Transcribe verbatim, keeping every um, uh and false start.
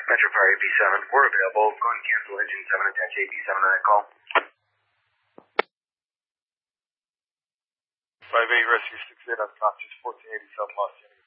Metro Fire A P seven, we're available. Go ahead and cancel engine seven, attach A P seven on that call. five eight Rescue six eight on Cox fourteen eighty South Los Angeles.